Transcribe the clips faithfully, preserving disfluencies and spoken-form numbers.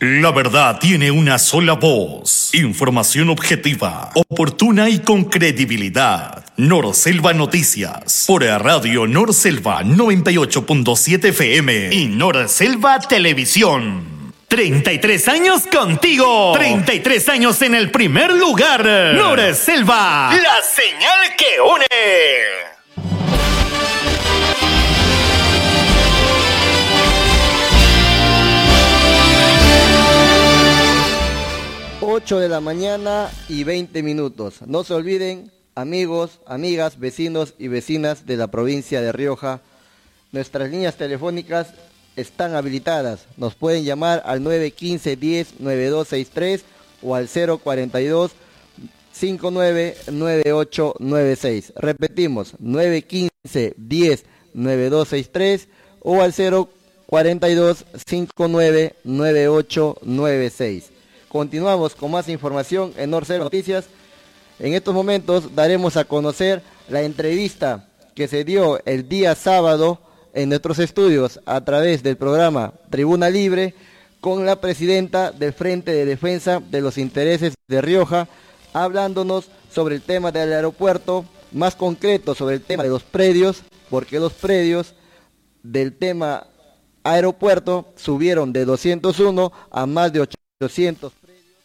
La verdad tiene una sola voz. Información objetiva, oportuna y con credibilidad. Norselva Noticias. Por Radio Norselva noventa y ocho punto siete F M. Y Norselva Televisión. treinta y tres años contigo. treinta y tres años en el primer lugar. Norselva. La señal que une. ocho de la mañana y veinte minutos. No se olviden, amigos, amigas, vecinos y vecinas de la provincia de Rioja, nuestras líneas telefónicas están habilitadas. Nos pueden llamar al nueve uno cinco, diez, noventa y dos sesenta y tres o al cero cuarenta y dos, cincuenta y nueve, noventa y ocho noventa y seis. Repetimos, nueve uno cinco, diez, noventa y dos sesenta y tres o al cero cuarenta y dos, cincuenta y nueve, noventa y ocho noventa y seis. Continuamos con más información en Norselva Noticias. En estos momentos daremos a conocer la entrevista que se dio el día sábado en nuestros estudios a través del programa Tribuna Libre con la presidenta del Frente de Defensa de los Intereses de Rioja, hablándonos sobre el tema del aeropuerto, más concreto sobre el tema de los predios, porque los predios del tema aeropuerto subieron de doscientos uno a más de ochocientos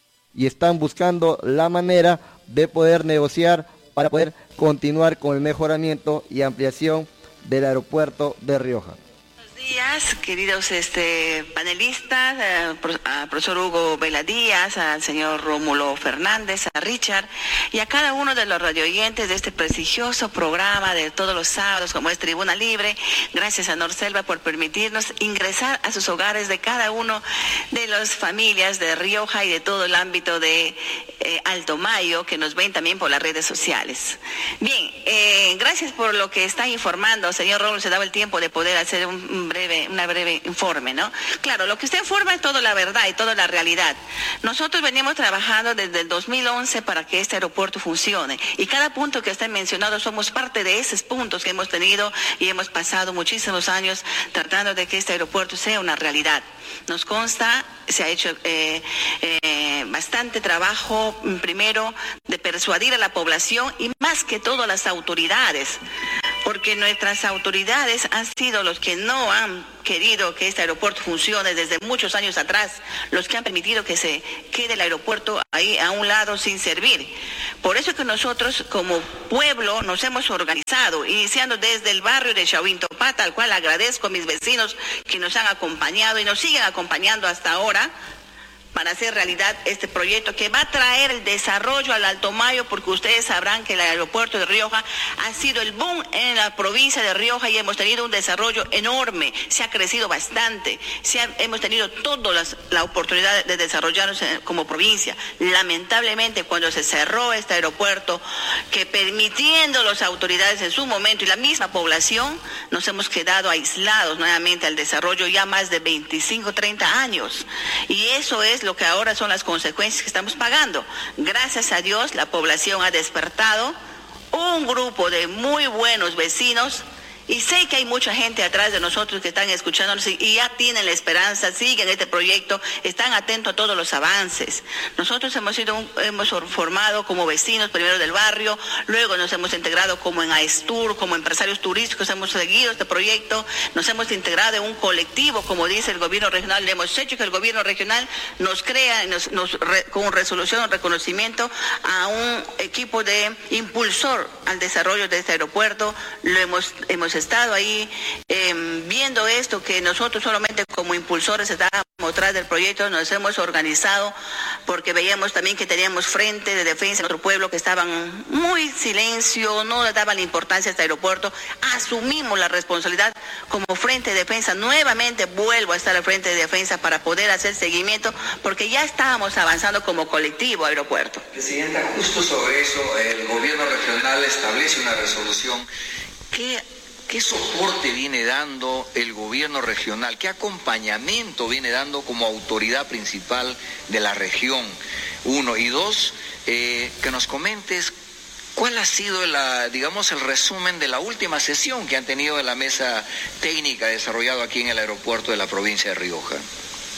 y están buscando la manera de poder negociar para poder continuar con el mejoramiento y ampliación del aeropuerto de Rioja. Buenos días, queridos este, panelistas, eh, al profesor Hugo Vela Díaz, al señor Rómulo Fernández, a Richard y a cada uno de los radioyentes de este prestigioso programa de todos los sábados como es Tribuna Libre. Gracias a Norselva por permitirnos ingresar a sus hogares de cada uno de las familias de Rioja y de todo el ámbito de eh, Alto Mayo que nos ven también por las redes sociales. Bien, eh, gracias por lo que está informando, señor Rómulo, se daba el tiempo de poder hacer un, un breve, una breve informe, ¿no? Claro, lo que usted informa es toda la verdad y toda la realidad. Nosotros venimos trabajando desde el dos mil once para que este aeropuerto funcione y cada punto que está mencionado somos parte de esos puntos que hemos tenido y hemos pasado muchísimos años tratando de que este aeropuerto sea una realidad. Nos consta, se ha hecho eh, eh, bastante trabajo, primero, de persuadir a la población y más que todo a las autoridades, porque nuestras autoridades han sido los que no han querido que este aeropuerto funcione desde muchos años atrás, los que han permitido que se quede el aeropuerto ahí a un lado sin servir. Por eso que nosotros como pueblo nos hemos organizado, iniciando desde el barrio de Chahuintopata, al cual agradezco a mis vecinos que nos han acompañado y nos siguen acompañando hasta ahora, para hacer realidad este proyecto que va a traer el desarrollo al Alto Mayo, porque ustedes sabrán que el aeropuerto de Rioja ha sido el boom en la provincia de Rioja y hemos tenido un desarrollo enorme, se ha crecido bastante, se ha, hemos tenido toda la oportunidad de desarrollarnos como provincia. Lamentablemente cuando se cerró este aeropuerto, que permitiendo las autoridades en su momento y la misma población, nos hemos quedado aislados nuevamente al desarrollo ya más de veinticinco, treinta años, y eso es lo que ahora son las consecuencias que estamos pagando. Gracias a Dios la población ha despertado, un grupo de muy buenos vecinos, y sé que hay mucha gente atrás de nosotros que están escuchándonos y ya tienen la esperanza, siguen este proyecto, están atentos a todos los avances. Nosotros hemos sido un, hemos formado como vecinos primero del barrio, luego nos hemos integrado como en AESTUR, como empresarios turísticos, hemos seguido este proyecto, nos hemos integrado en un colectivo, como dice el gobierno regional, le hemos hecho que el gobierno regional nos crea nos, nos, re, con resolución o reconocimiento a un equipo de impulsor al desarrollo de este aeropuerto. Lo hemos, hemos estado ahí eh, viendo esto, que nosotros solamente como impulsores estábamos detrás del proyecto, nos hemos organizado porque veíamos también que teníamos frente de defensa en nuestro pueblo que estaban muy silencio, no le daban la importancia a este aeropuerto. Asumimos la responsabilidad como frente de defensa, nuevamente vuelvo a estar al frente de defensa para poder hacer seguimiento, porque ya estábamos avanzando como colectivo aeropuerto. Presidenta, justo sobre eso, el gobierno regional establece una resolución. ¿Qué ¿Qué soporte viene dando el gobierno regional? ¿Qué acompañamiento viene dando como autoridad principal de la región? Uno. Y dos, eh, que nos comentes cuál ha sido, la, digamos, el resumen de la última sesión que han tenido de la mesa técnica desarrollado aquí en el aeropuerto de la provincia de Rioja. Bien.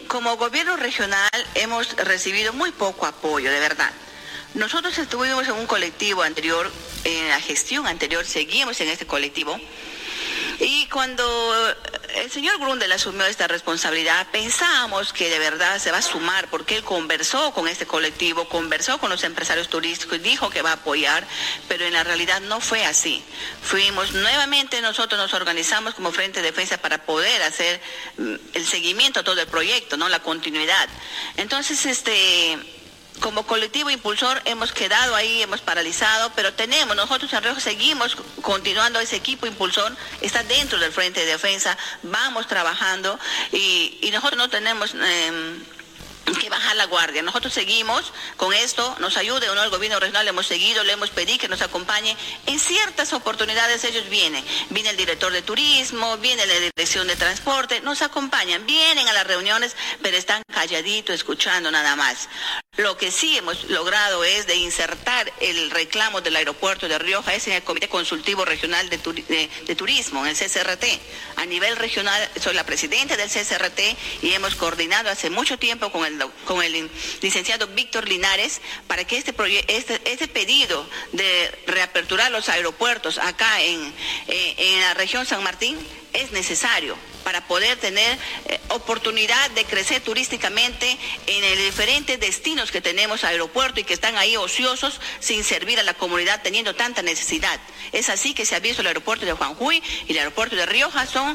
como gobierno regional hemos recibido muy poco apoyo, de verdad. Nosotros estuvimos en un colectivo anterior, en la gestión anterior, seguimos en este colectivo. Y cuando el señor Grundel asumió esta responsabilidad, pensábamos que de verdad se va a sumar, porque él conversó con este colectivo, conversó con los empresarios turísticos y dijo que va a apoyar, pero en la realidad no fue así. Fuimos nuevamente, nosotros nos organizamos como Frente de Defensa para poder hacer el seguimiento a todo el proyecto, ¿no? La continuidad. Entonces, este... como colectivo impulsor hemos quedado ahí, hemos paralizado, pero tenemos, nosotros en Rioja seguimos continuando, ese equipo impulsor está dentro del Frente de Defensa, vamos trabajando y, y nosotros no tenemos eh, que bajar la guardia. Nosotros seguimos con esto, nos ayude o no el gobierno regional, le hemos seguido, le hemos pedido que nos acompañe. En ciertas oportunidades ellos vienen, viene el director de turismo, viene la dirección de transporte, nos acompañan, vienen a las reuniones, pero están calladitos, escuchando nada más. Lo que sí hemos logrado es de insertar el reclamo del aeropuerto de Rioja, es en el Comité Consultivo Regional de, Turi de, de Turismo, en el C C R T. A nivel regional, soy la presidenta del C C R T y hemos coordinado hace mucho tiempo con el, con el licenciado Víctor Linares para que este, este, este pedido de reaperturar los aeropuertos acá en, eh, en la región San Martín es necesario para poder tener eh, oportunidad de crecer turísticamente en los diferentes destinos que tenemos aeropuerto y que están ahí ociosos sin servir a la comunidad teniendo tanta necesidad. Es así que se ha visto el aeropuerto de Juanjuy y el aeropuerto de Rioja son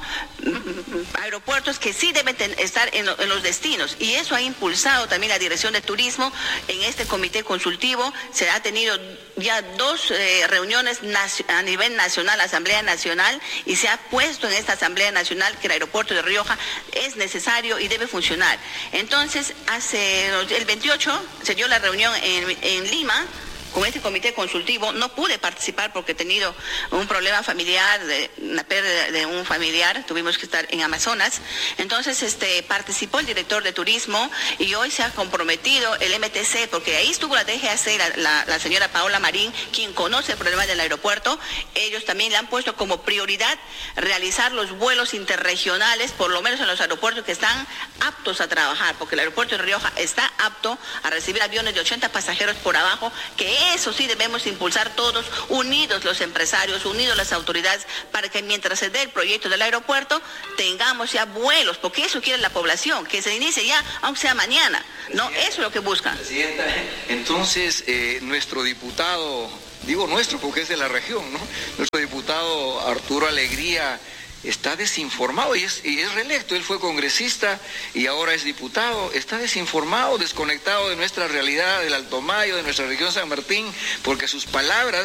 mm, aeropuertos que sí deben estar en, lo, en los destinos y eso ha impulsado también la Dirección de Turismo en este comité consultivo. Se ha tenido ya dos eh, reuniones a nivel nacional, Asamblea Nacional, y se ha puesto en esta Asamblea Nacional que el aeropuerto de Rioja es necesario y debe funcionar. Entonces, hace el veintiocho se dio la reunión en, en Lima con este comité consultivo. No pude participar porque he tenido un problema familiar, de una pérdida de un familiar, tuvimos que estar en Amazonas. Entonces, este, participó el director de turismo y hoy se ha comprometido el M T C, porque ahí estuvo la D G A C, la, la, la señora Paola Marín, quien conoce el problema del aeropuerto. Ellos también le han puesto como prioridad realizar los vuelos interregionales, por lo menos en los aeropuertos que están aptos a trabajar, porque el aeropuerto de Rioja está apto a recibir aviones de ochenta pasajeros por abajo, que eso sí debemos impulsar todos, unidos los empresarios, unidos las autoridades, para que mientras se dé el proyecto del aeropuerto, tengamos ya vuelos, porque eso quiere la población, que se inicie ya, aunque sea mañana, ¿no? Eso es lo que buscan. Presidenta, entonces, eh, nuestro diputado, digo nuestro porque es de la región, ¿no? Nuestro diputado Arturo Alegría está desinformado y es, y es reelecto. Él fue congresista y ahora es diputado. Está desinformado, desconectado de nuestra realidad del Alto Mayo, de nuestra región San Martín, porque sus palabras